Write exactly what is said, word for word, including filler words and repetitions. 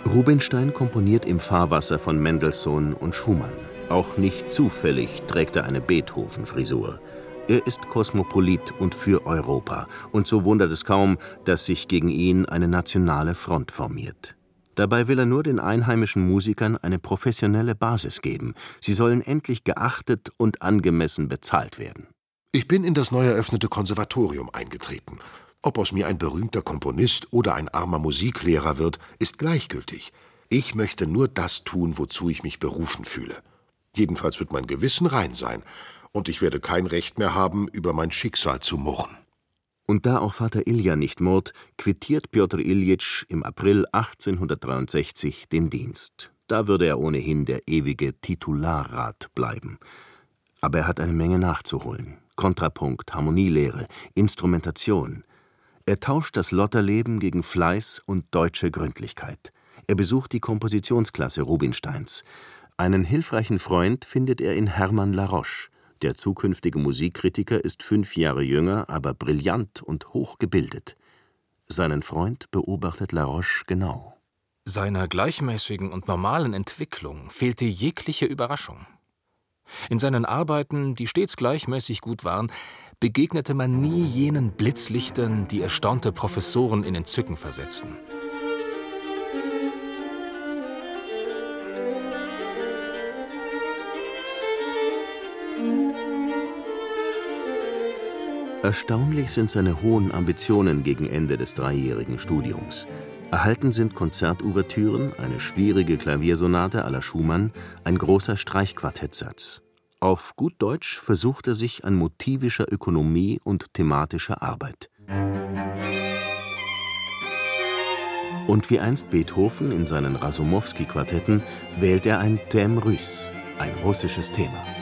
Rubinstein komponiert im Fahrwasser von Mendelssohn und Schumann. Auch nicht zufällig trägt er eine Beethoven-Frisur. Er ist Kosmopolit und für Europa, und so wundert es kaum, dass sich gegen ihn eine nationale Front formiert. Dabei will er nur den einheimischen Musikern eine professionelle Basis geben. Sie sollen endlich geachtet und angemessen bezahlt werden. Ich bin in das neu eröffnete Konservatorium eingetreten. Ob aus mir ein berühmter Komponist oder ein armer Musiklehrer wird, ist gleichgültig. Ich möchte nur das tun, wozu ich mich berufen fühle. Jedenfalls wird mein Gewissen rein sein, und ich werde kein Recht mehr haben, über mein Schicksal zu murren. Und da auch Vater Ilja nicht murrt, quittiert Pjotr Iljitsch im April achtzehnhundertdreiundsechzig den Dienst. Da würde er ohnehin der ewige Titularrat bleiben. Aber er hat eine Menge nachzuholen. Kontrapunkt, Harmonielehre, Instrumentation. Er tauscht das Lotterleben gegen Fleiß und deutsche Gründlichkeit. Er besucht die Kompositionsklasse Rubinsteins. Einen hilfreichen Freund findet er in Hermann La Roche. Der zukünftige Musikkritiker ist fünf Jahre jünger, aber brillant und hochgebildet. Seinen Freund beobachtet La Roche genau. Seiner gleichmäßigen und normalen Entwicklung fehlte jegliche Überraschung. In seinen Arbeiten, die stets gleichmäßig gut waren, begegnete man nie jenen Blitzlichtern, die erstaunte Professoren in Entzücken versetzten. Erstaunlich sind seine hohen Ambitionen gegen Ende des dreijährigen Studiums. Erhalten sind Konzertouvertüren, eine schwierige Klaviersonate à la Schumann, ein großer Streichquartettsatz. Auf gut Deutsch versucht er sich an motivischer Ökonomie und thematischer Arbeit. Und wie einst Beethoven in seinen Rasumowski-Quartetten wählt er ein Thème russe, ein russisches Thema.